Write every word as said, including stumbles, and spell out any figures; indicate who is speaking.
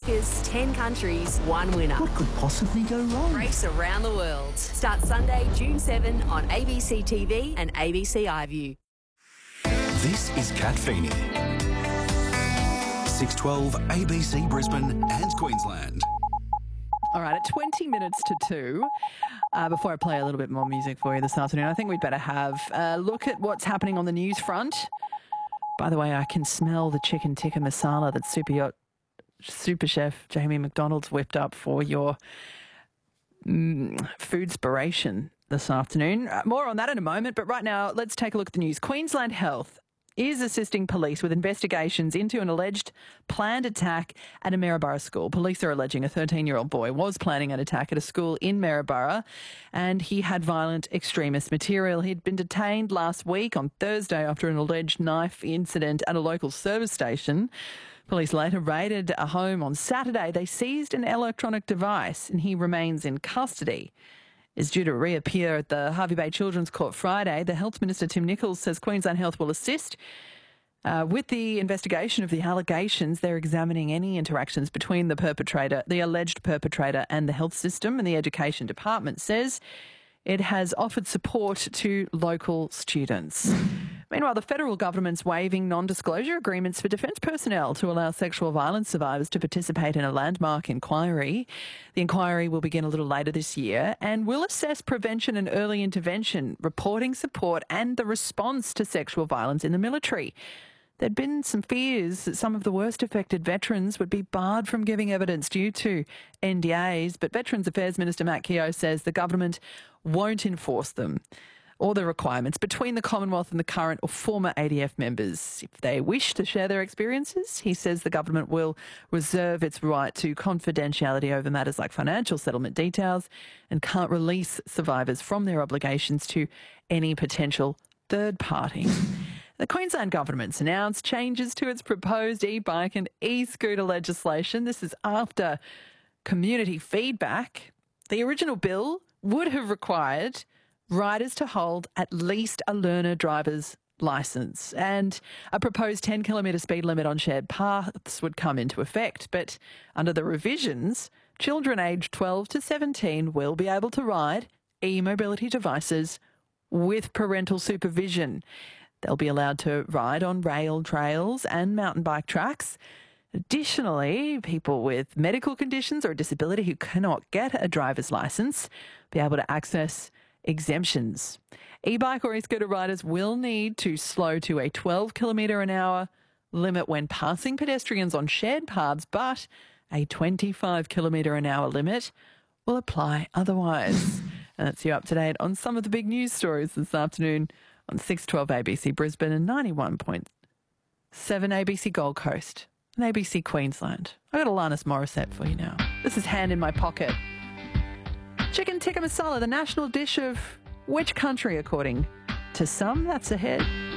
Speaker 1: Americas, ten countries, one winner.
Speaker 2: What could possibly go wrong?
Speaker 1: Race around the world. Start Sunday, June seventh on A B C T V and A B C iView.
Speaker 3: This is Kat Feeney. six twelve A B C Brisbane and Queensland.
Speaker 4: All right, at twenty minutes to two, uh, before I play a little bit more music for you this afternoon, I think we'd better have a look at what's happening on the news front. By the way, I can smell the chicken tikka masala that Super Yacht Super Chef Jamie McDonald's whipped up for your mm, foodspiration this afternoon. Uh, more on that in a moment, but right now, let's take a look at the news. Queensland Health is assisting police with investigations into an alleged planned attack at a Maryborough school. Police are alleging a thirteen-year-old boy was planning an attack at a school in Maryborough and he had violent extremist material. He'd been detained last week on Thursday after an alleged knife incident at a local service station. Police later raided a home on Saturday. They seized an electronic device and he remains in custody. Is due to reappear at the Hervey Bay Children's Court Friday. The Health Minister, Tim Nicholls, says Queensland Health will assist uh, with the investigation of the allegations. They're examining any interactions between the perpetrator, the alleged perpetrator, and the health system, and the Education Department says it has offered support to local students. Meanwhile, the federal government's waiving non-disclosure agreements for defence personnel to allow sexual violence survivors to participate in a landmark inquiry. The inquiry will begin a little later this year and will assess prevention and early intervention, reporting support and the response to sexual violence in the military. There'd been some fears that some of the worst affected veterans would be barred from giving evidence due to N D As, but Veterans Affairs Minister Matt Keogh says the government won't enforce them or the requirements between the Commonwealth and the current or former A D F members. If they wish to share their experiences, he says the government will reserve its right to confidentiality over matters like financial settlement details and can't release survivors from their obligations to any potential third party. The Queensland government's announced changes to its proposed e-bike and e-scooter legislation. This is after community feedback. The original bill would have required riders to hold at least a learner driver's licence, and a proposed ten kilometre speed limit on shared paths would come into effect. But under the revisions, children aged twelve to seventeen will be able to ride e-mobility devices with parental supervision. They'll be allowed to ride on rail trails and mountain bike tracks. Additionally, people with medical conditions or a disability who cannot get a driver's licence be able to access exemptions. E-bike or e-scooter riders will need to slow to a twelve kilometre an hour limit when passing pedestrians on shared paths, but a twenty-five kilometre an hour limit will apply otherwise. And that's you up to date on some of the big news stories this afternoon on six twelve A B C Brisbane and ninety-one point seven A B C Gold Coast and A B C Queensland. I've got Alanis Morissette for you now. This is Hand in My Pocket. Chicken tikka masala, the national dish of which country according to some? That's ahead.